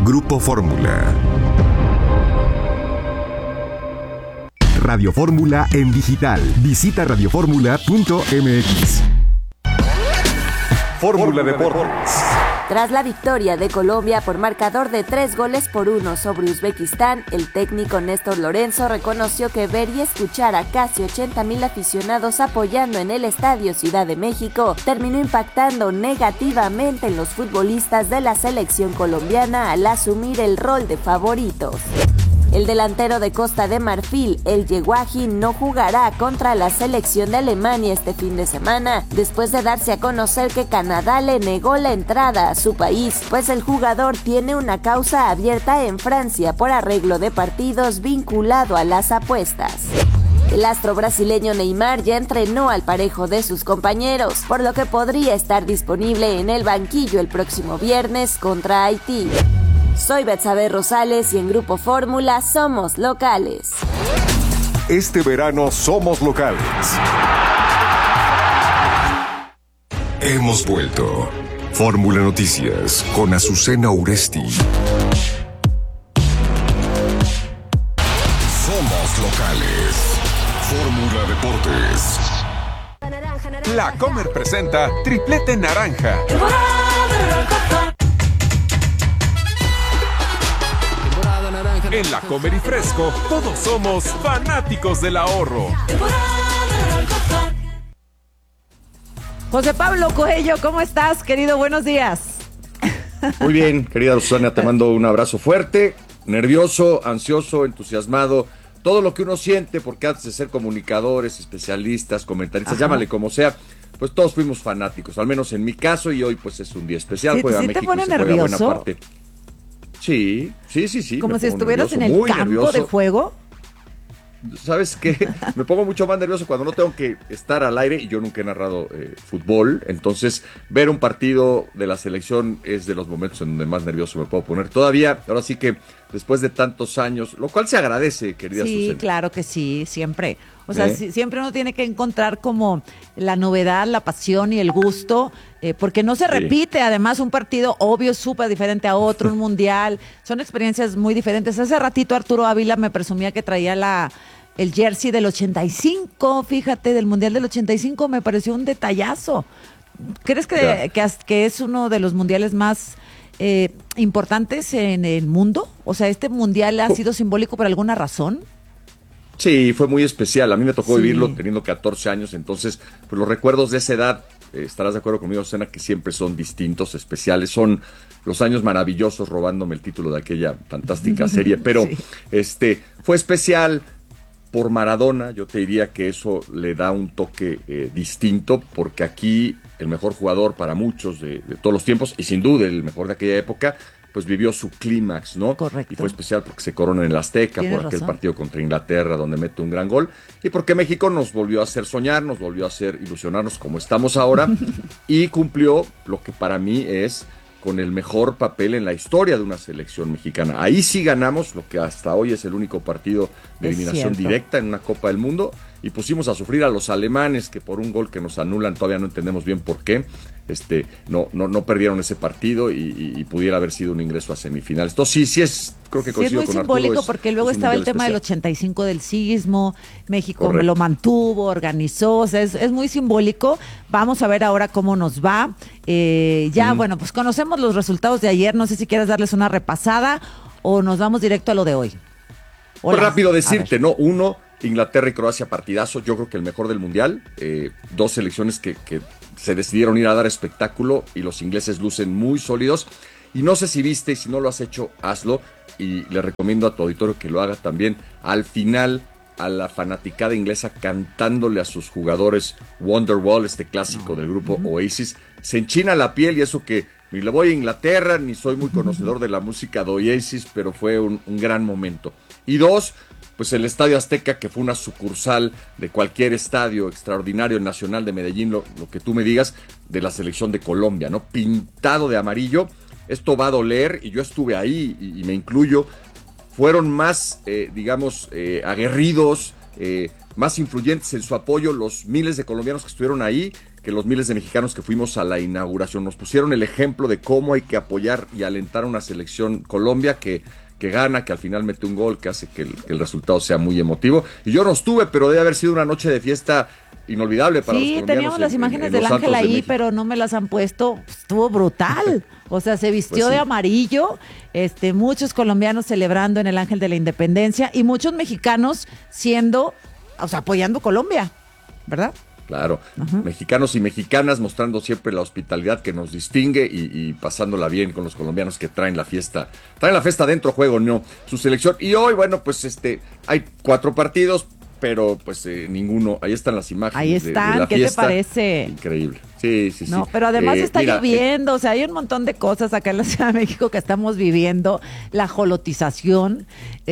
Grupo Fórmula. Radio Fórmula en digital. Visita radioformula.mx. Fórmula Deportes. Tras la victoria de Colombia por marcador de 3-1 sobre Uzbekistán, el técnico Néstor Lorenzo reconoció que ver y escuchar a casi 80,000 aficionados apoyando en el Estadio Ciudad de México terminó impactando negativamente en los futbolistas de la selección colombiana al asumir el rol de favoritos. El delantero de Costa de Marfil, El Yeguaji, no jugará contra la selección de Alemania este fin de semana, después de darse a conocer que Canadá le negó la entrada a su país, pues el jugador tiene una causa abierta en Francia por arreglo de partidos vinculado a las apuestas. El astro brasileño Neymar ya entrenó al parejo de sus compañeros, por lo que podría estar disponible en el banquillo el próximo viernes contra Haití. Soy Betsabe Rosales y en Grupo Fórmula somos locales. Este verano somos locales. Hemos vuelto. Fórmula Noticias con Azucena Uresti. Somos locales. Fórmula Deportes. La Comer presenta Triplete Naranja. En La Comer y Fresco, todos somos fanáticos del ahorro. José Pablo Coello, ¿cómo estás, querido? Buenos días. Muy bien, querida Susana, te mando un abrazo fuerte, nervioso, ansioso, entusiasmado, todo lo que uno siente, porque antes de ser comunicadores, especialistas, comentaristas, llámale como sea, pues todos fuimos fanáticos, al menos en mi caso, y hoy pues es un día especial, ¿Sí, juega sí México te pone y se juega buena nervioso? parte. Sí. Como si estuvieras nervioso, en el muy campo nervioso. de juego. ¿Sabes qué? Me pongo mucho más nervioso cuando no tengo que estar al aire, y yo nunca he narrado fútbol, entonces ver un partido de la selección es de los momentos en donde más nervioso me puedo poner. Todavía, ahora sí que después de tantos años, lo cual se agradece, querida Sí, Susana. claro que sí, siempre. O sea, siempre uno tiene que encontrar como la novedad, la pasión y el gusto, porque no se repite, además, un partido obvio, súper diferente a otro, un mundial, son experiencias muy diferentes. Hace ratito Arturo Ávila me presumía que traía el jersey del 85, fíjate, del mundial del 85, me pareció un detallazo. ¿Crees que es uno de los mundiales más importantes en el mundo? O sea, ¿este mundial ha sido simbólico por alguna razón? Sí, fue muy especial. A mí me tocó vivirlo teniendo 14 años, entonces, pues los recuerdos de esa edad, estarás de acuerdo conmigo, Susana, que siempre son distintos, especiales. Son los años maravillosos robándome el título de aquella fantástica serie, pero fue especial por Maradona. Yo te diría que eso le da un toque distinto, porque aquí el mejor jugador para muchos de todos los tiempos, y sin duda el mejor de aquella época, pues vivió su clímax, ¿no? Correcto. Y fue especial porque se corona en el Azteca, por aquel partido contra Inglaterra, donde mete un gran gol, y porque México nos volvió a hacer soñar, nos volvió a hacer ilusionarnos como estamos ahora, y cumplió lo que para mí es con el mejor papel en la historia de una selección mexicana. Ahí sí ganamos lo que hasta hoy es el único partido de eliminación directa en una Copa del Mundo, y pusimos a sufrir a los alemanes, que por un gol que nos anulan, todavía no entendemos bien por qué, no perdieron ese partido y pudiera haber sido un ingreso a semifinales. Entonces sí es, creo que coincido con Arturo. Sí, es muy simbólico, porque luego estaba el tema del 85 del sismo, México lo mantuvo, organizó, o sea, es muy simbólico. Vamos a ver ahora cómo nos va. Bueno, pues conocemos los resultados de ayer, no sé si quieres darles una repasada o nos vamos directo a lo de hoy. Pues rápido decirte, ¿no? Uno, Inglaterra y Croacia, partidazo, yo creo que el mejor del mundial, dos selecciones que se decidieron ir a dar espectáculo, y los ingleses lucen muy sólidos, y no sé si viste, y si no lo has hecho, hazlo, y le recomiendo a tu auditorio que lo haga también, al final, a la fanaticada inglesa cantándole a sus jugadores Wonderwall, este clásico del grupo Oasis, se enchina la piel, y eso que ni le voy a Inglaterra, ni soy muy conocedor de la música de Oasis, pero fue un gran momento. Y dos, pues el Estadio Azteca, que fue una sucursal de cualquier estadio extraordinario, el Nacional de Medellín, lo que tú me digas, de la selección de Colombia, ¿no? Pintado de amarillo. Esto va a doler, y yo estuve ahí, y me incluyo. Fueron más, aguerridos, más influyentes en su apoyo los miles de colombianos que estuvieron ahí, que los miles de mexicanos que fuimos a la inauguración nos pusieron el ejemplo de cómo hay que apoyar y alentar a una selección Colombia que gana, que al final mete un gol, que hace que el resultado sea muy emotivo. Y yo no estuve, pero debe haber sido una noche de fiesta inolvidable para los colombianos. Sí, teníamos las imágenes del Ángel ahí, pero no me las han puesto. Estuvo brutal. O sea, se vistió de amarillo, muchos colombianos celebrando en el Ángel de la Independencia y muchos mexicanos apoyando Colombia, ¿verdad? Claro, mexicanos y mexicanas mostrando siempre la hospitalidad que nos distingue y pasándola bien con los colombianos que traen la fiesta dentro juego, no, su selección. Y hoy, bueno, pues hay 4 partidos, pero pues ninguno, ahí están las imágenes. Ahí están, de la ¿qué fiesta. te parece? Increíble. Sí. No, pero además está lloviendo, o sea, hay un montón de cosas acá en la Ciudad de México que estamos viviendo, la jolotización,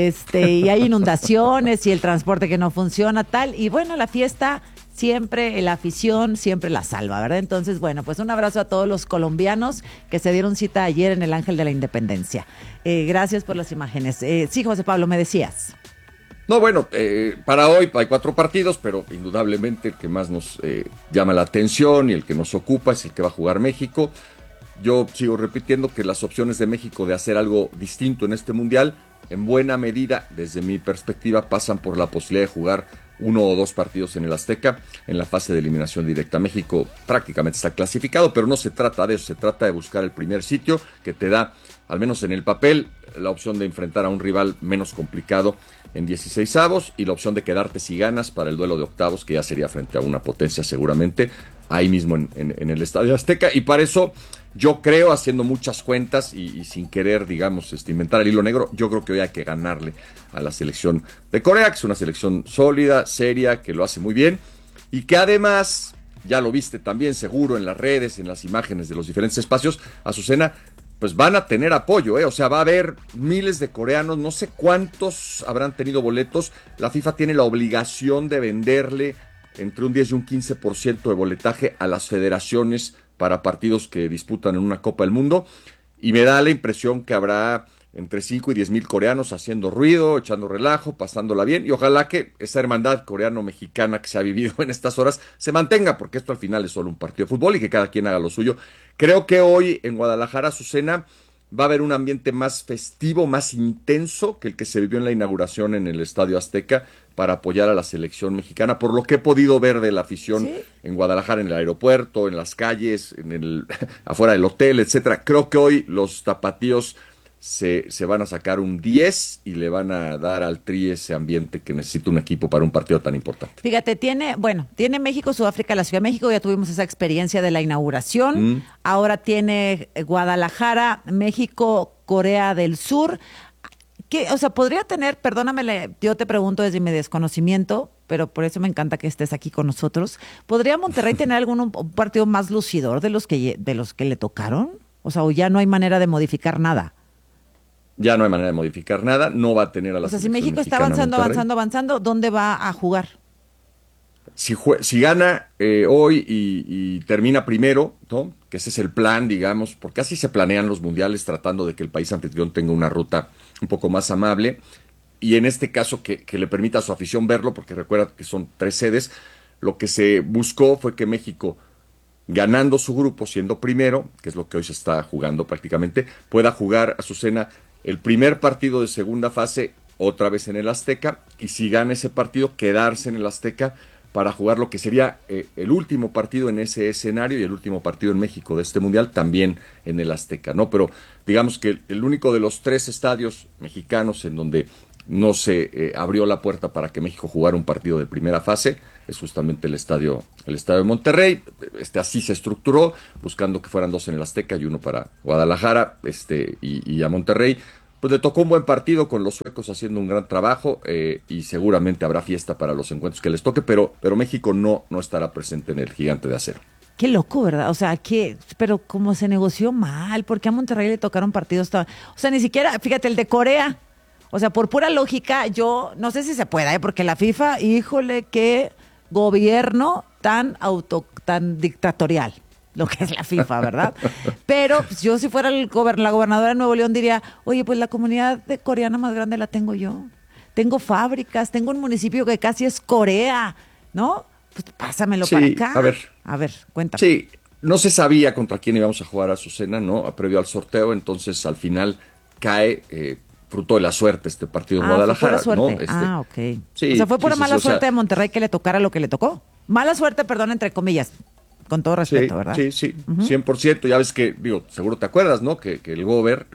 y hay inundaciones y el transporte que no funciona, tal, y bueno, la fiesta siempre, la afición siempre la salva, ¿verdad? Entonces, bueno, pues un abrazo a todos los colombianos que se dieron cita ayer en el Ángel de la Independencia. Gracias por las imágenes. Sí, José Pablo, me decías. No, bueno, para hoy hay 4 partidos, pero indudablemente el que más nos llama la atención y el que nos ocupa es el que va a jugar México. Yo sigo repitiendo que las opciones de México de hacer algo distinto en este Mundial, en buena medida, desde mi perspectiva, pasan por la posibilidad de jugar 1 o 2 partidos en el Azteca en la fase de eliminación directa. México prácticamente está clasificado, pero no se trata de eso, se trata de buscar el primer sitio que te da, al menos en el papel, la opción de enfrentar a un rival menos complicado en 16avos y la opción de quedarte si ganas para el duelo de octavos, que ya sería frente a una potencia seguramente, ahí mismo en el Estadio Azteca. Y para eso yo creo, haciendo muchas cuentas y sin querer, digamos, inventar el hilo negro, yo creo que hoy hay que ganarle a la selección de Corea, que es una selección sólida, seria, que lo hace muy bien y que además, ya lo viste también seguro en las redes, en las imágenes de los diferentes espacios, Azucena, pues van a tener apoyo, o sea, va a haber miles de coreanos, no sé cuántos habrán tenido boletos. La FIFA tiene la obligación de venderle entre un 10 y un 15% de boletaje a las federaciones para partidos que disputan en una Copa del Mundo, y me da la impresión que habrá entre 5 y 10 mil coreanos haciendo ruido, echando relajo, pasándola bien, y ojalá que esa hermandad coreano-mexicana que se ha vivido en estas horas se mantenga, porque esto al final es solo un partido de fútbol y que cada quien haga lo suyo. Creo que hoy en Guadalajara, Azucena, va a haber un ambiente más festivo, más intenso que el que se vivió en la inauguración en el Estadio Azteca para apoyar a la selección mexicana, por lo que he podido ver de la afición en Guadalajara, en el aeropuerto, en las calles, afuera del hotel, etcétera. Creo que hoy los tapatíos se van a sacar un 10 y le van a dar al Tri ese ambiente que necesita un equipo para un partido tan importante. Fíjate, tiene México, Sudáfrica, la Ciudad de México, ya tuvimos esa experiencia de la inauguración, ahora tiene Guadalajara, México, Corea del Sur. O sea, podría tener, perdóname, yo te pregunto desde mi desconocimiento, pero por eso me encanta que estés aquí con nosotros. ¿Podría Monterrey tener un partido más lucidor de los que le tocaron? O sea, o ya no hay manera de modificar nada. Ya no hay manera de modificar nada, no va a tener a la selección. O sea, si México está avanzando, ¿dónde va a jugar? Si gana hoy y termina primero, ¿no? Que ese es el plan, digamos, porque así se planean los mundiales, tratando de que el país anfitrión tenga una ruta un poco más amable, y en este caso que le permita a su afición verlo, porque recuerda que son 3 sedes. Lo que se buscó fue que México, ganando su grupo, siendo primero, que es lo que hoy se está jugando prácticamente, pueda jugar, Azucena, el primer partido de segunda fase otra vez en el Azteca, y si gana ese partido, quedarse en el Azteca para jugar lo que sería el último partido en ese escenario y el último partido en México de este Mundial también en el Azteca, ¿no? Pero digamos que el único de los 3 estadios mexicanos en donde no se abrió la puerta para que México jugara un partido de primera fase es justamente el estadio de Monterrey. Así se estructuró, buscando que fueran 2 en el Azteca y 1 para Guadalajara, y a Monterrey pues le tocó un buen partido con los suecos haciendo un gran trabajo, y seguramente habrá fiesta para los encuentros que les toque, pero México no estará presente en el Gigante de Acero. Qué loco, ¿verdad? O sea, pero como se negoció mal, porque a Monterrey le tocaron partidos, o sea, ni siquiera, fíjate, el de Corea, o sea, por pura lógica, yo no sé si se pueda, porque la FIFA, híjole, qué gobierno tan dictatorial, lo que es la FIFA, ¿verdad? Pero pues, yo si fuera la gobernadora de Nuevo León diría, oye, pues la comunidad coreana más grande la tengo yo. Tengo fábricas, tengo un municipio que casi es Corea, ¿no? Pues pásamelo Sí, para acá. a ver, cuéntame. Sí, no se sabía contra quién íbamos a jugar a Azucena, ¿no? Previo al sorteo, entonces al final cae fruto de la suerte este partido en Guadalajara, fue pura suerte. ¿no? Ok. Sí, o sea, fue pura sí, mala o sea, suerte de Monterrey que le tocara lo que le tocó. Mala suerte, perdón, entre comillas. Con todo respeto, sí, ¿verdad? Sí, 100%. Ya ves que, seguro te acuerdas, ¿no? Que el Gober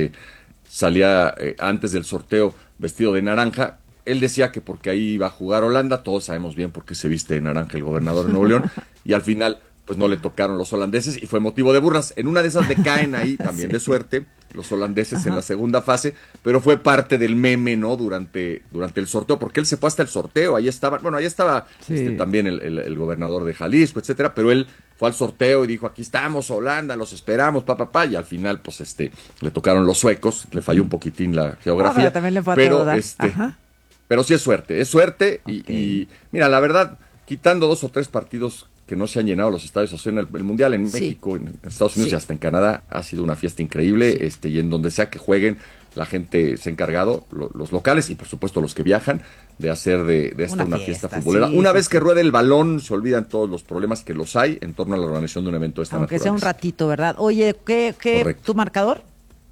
salía antes del sorteo vestido de naranja. Él decía que porque ahí iba a jugar Holanda, todos sabemos bien por qué se viste de naranja el gobernador de Nuevo León, y al final pues no le tocaron los holandeses y fue motivo de burlas. En una de esas le caen ahí también de suerte los holandeses en la segunda fase, pero fue parte del meme, ¿no? Durante el sorteo, porque él se fue hasta el sorteo, ahí estaba también el gobernador de Jalisco, etcétera, pero él fue al sorteo y dijo, aquí estamos, Holanda, los esperamos, y al final, pues, le tocaron los suecos, le falló un poquitín la geografía, pero también le fue a pero sí es suerte, y mira, la verdad, quitando 2 o 3 partidos que no se han llenado los estadios así en el Mundial, en México, en Estados Unidos y hasta en Canadá, ha sido una fiesta increíble, y en donde sea que jueguen, la gente se ha encargado, los locales y por supuesto los que viajan, de hacer de esta una fiesta futbolera. Una vez que ruede el balón, se olvidan todos los problemas que los hay en torno a la organización de un evento de esta naturaleza. Aunque sea un ratito, ¿verdad? Oye, ¿qué tu marcador?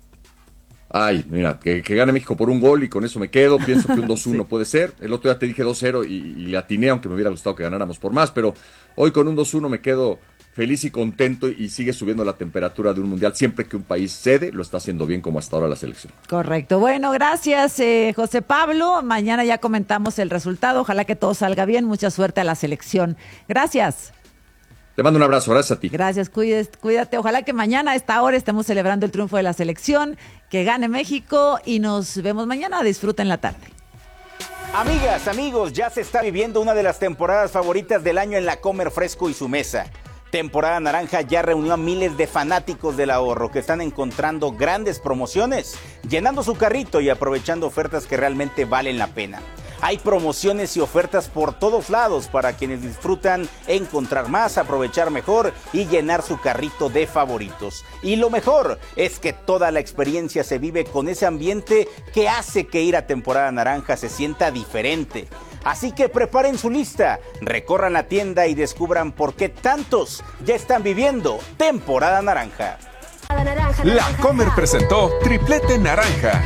Ay, mira, que gane México por un gol y con eso me quedo. Pienso que un 2-1 puede ser. El otro día te dije 2-0 y le atiné, aunque me hubiera gustado que ganáramos por más. Pero hoy con un 2-1 me quedo feliz y contento y sigue subiendo la temperatura de un mundial. Siempre que un país cede, lo está haciendo bien como hasta ahora la selección. Correcto. Bueno, gracias, José Pablo. Mañana ya comentamos el resultado. Ojalá que todo salga bien. Mucha suerte a la selección. Gracias. Te mando un abrazo, gracias a ti. Gracias, cuídate. Ojalá que mañana a esta hora estemos celebrando el triunfo de la selección, que gane México y nos vemos mañana. Disfruten la tarde. Amigas, amigos, ya se está viviendo una de las temporadas favoritas del año en la Comer Fresco y su mesa. Temporada Naranja ya reunió a miles de fanáticos del ahorro que están encontrando grandes promociones, llenando su carrito y aprovechando ofertas que realmente valen la pena. Hay promociones y ofertas por todos lados para quienes disfrutan encontrar más, aprovechar mejor y llenar su carrito de favoritos. Y lo mejor es que toda la experiencia se vive con ese ambiente que hace que ir a Temporada Naranja se sienta diferente. Así que preparen su lista, recorran la tienda y descubran por qué tantos ya están viviendo Temporada Naranja. La Comer presentó Triplete Naranja.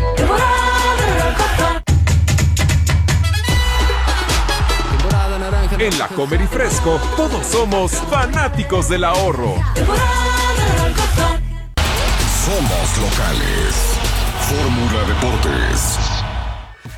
En La Comer y Fresco, todos somos fanáticos del ahorro. Somos locales. Fórmula Deportes.